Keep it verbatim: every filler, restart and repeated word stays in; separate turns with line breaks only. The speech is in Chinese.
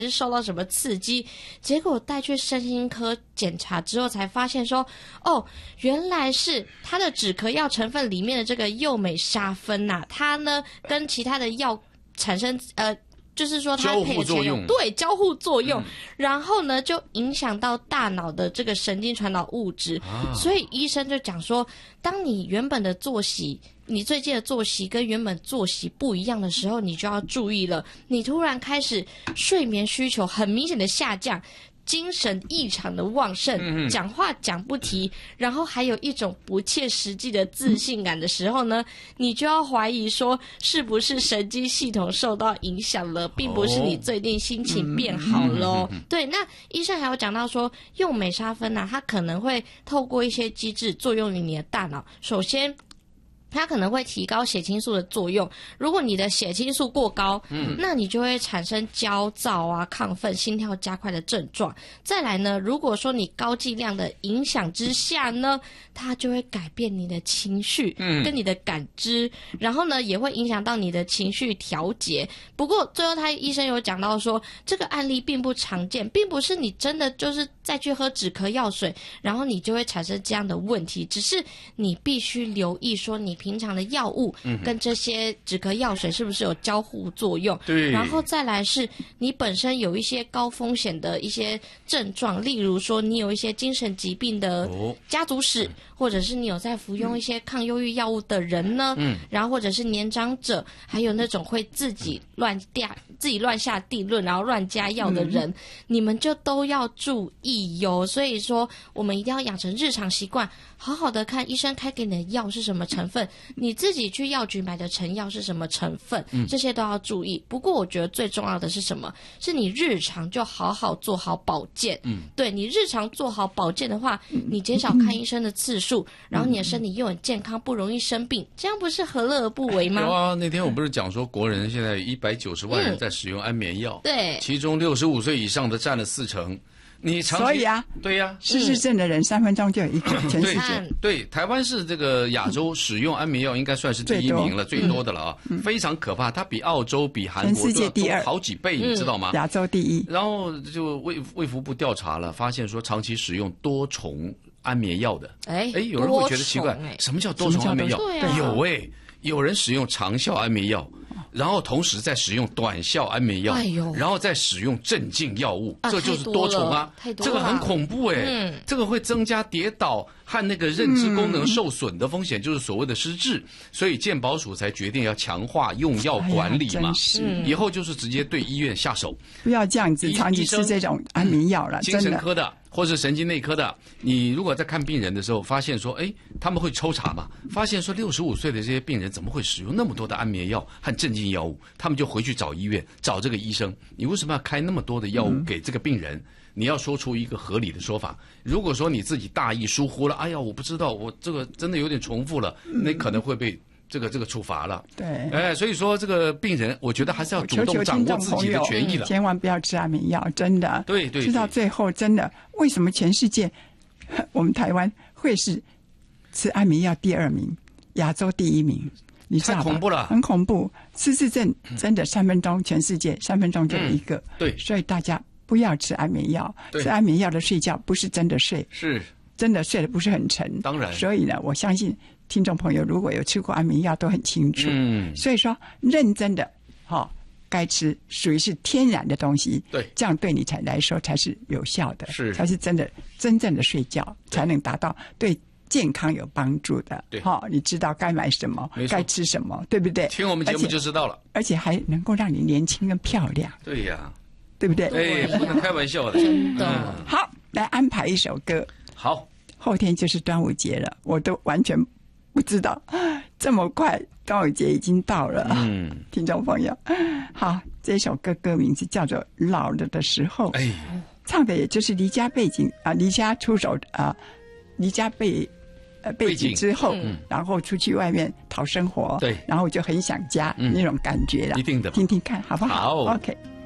是受到什么刺激，结果带去身心科检查之后才发现说，哦，原来是它的止咳药成分里面的这个右美沙芬呐、啊，它呢跟其他的药产生呃。就是说它配合作用，对，交互作用、嗯，然后呢就影响到大脑的这个神经传导物质、啊，所以医生就讲说，当你原本的作息，你最近的作息跟原本作息不一样的时候，你就要注意了。你突然开始睡眠需求很明显的下降。精神异常的旺盛，讲话讲不提，然后还有一种不切实际的自信感的时候呢，你就要怀疑说是不是神经系统受到影响了，并不是你最近心情变好了、哦嗯嗯嗯嗯、对，那医生还有讲到说，用美沙芬啊，它可能会透过一些机制作用于你的大脑。首先它可能会提高血清素的作用，如果你的血清素过高，嗯，那你就会产生焦躁啊、亢奋、心跳加快的症状。再来呢，如果说你高剂量的影响之下呢，它就会改变你的情绪，嗯，跟你的感知，然后呢，也会影响到你的情绪调节。不过最后他医生有讲到说，这个案例并不常见，并不是你真的就是再去喝止咳药水，然后你就会产生这样的问题，只是你必须留意说你平常的药物跟这些止咳药水是不是有交互作用？对，然后再来是你本身有一些高风险的一些症状，例如说你有一些精神疾病的家族史，哦、或者是你有在服用一些抗忧郁药物的人呢，嗯，然后或者是年长者，还有那种会自己乱下自己乱下定论，然后乱加药的人，嗯、你们就都要注意哟。所以说，我们一定要养成日常习惯，好好的看医生开给你的药是什么成分。你自己去药局买的成药是什么成分、嗯、这些都要注意。不过我觉得最重要的是什么？是你日常就好好做好保健。嗯，对，你日常做好保健的话，你减少看医生的次数、嗯、然后你的身体又很健康，不容易生病，这样不是何乐而不为吗？
有啊，那天我不是讲说国人现在一百九十万人在使用安眠药、嗯、
对，
其中六十五岁以上的占了四成。你长期
所以啊，
对呀、啊，
失智症的人三分钟就有一个，全世界。
对，对台湾是这个亚洲使用安眠药应该算是第一名了，最 多, 最多的了啊、嗯，非常可怕。它比澳洲、比韩国
全世界第二，
好几倍，你知道吗？
亚洲第一。
然后就卫卫福部调查了，发现说长期使用多重安眠药的，哎哎，有人会觉得奇怪，什么叫多重安眠药？有哎、欸，有人使用长效安眠药。然后同时在使用短效安眠药，哎呦，然后再使用镇静药物，啊、这就是多重啊，
太多了，
这个很恐怖哎、欸嗯，这个会增加跌倒和那个认知功能受损的风险，嗯、就是所谓的失智，所以健保署才决定要强化用药管理嘛，哎、以后就是直接对医院下手，
不要这样子长期吃这种安眠药了，
嗯、精神科的。或是神经内科的，你如果在看病人的时候，发现说，哎，他们会抽查嘛，发现说六十五岁的这些病人怎么会使用那么多的安眠药和镇静药物？他们就回去找医院，找这个医生，你为什么要开那么多的药物给这个病人？嗯、你要说出一个合理的说法。如果说你自己大意疏忽了，哎呀，我不知道，我这个真的有点重复了，那可能会被。这个这个处罚了，
对，
哎，所以说这个病人，我觉得还是要主动掌握自己的权益了，
千万不要吃安眠药，真的，
对 对, 对，
吃到最后真的，为什么全世界我们台湾会是吃安眠药第二名，亚洲第一名？你知道吧？
太恐怖了，
很恐怖。失智症真的三分钟，全世界三分钟就有一个、嗯，
对，
所以大家不要吃安眠药，吃安眠药的睡觉不是真的睡，
是
真的睡得不是很沉，
当然，
所以呢，我相信。听众朋友如果有吃过安眠药都很清楚，嗯，所以说认真的哈、哦，该吃属于是天然的东西，
对，
这样对你才来说才是有效的，
是
才是真的真正的睡觉，才能达到对健康有帮助的，
对，
哈、哦，你知道该买什么，该吃什么，对不对？
听我们节目就知道了，
而且还能够让你年轻跟漂亮，
对呀，
对不对？
哎，不能开玩笑的，
真的、
嗯。好，来安排一首歌，
好，
后天就是端午节了，我都完全。不知道这么快端午节已经到了，嗯，听众朋友，好，这首歌歌名字叫做《老了的时候》，哎，唱的也就是离家背景啊，离家出走啊，离家背呃背景之后、嗯，然后出去外面讨生活，
对，
然后就很想家、嗯、那种感觉了，
一定的，
听听看好不好？
好
，OK。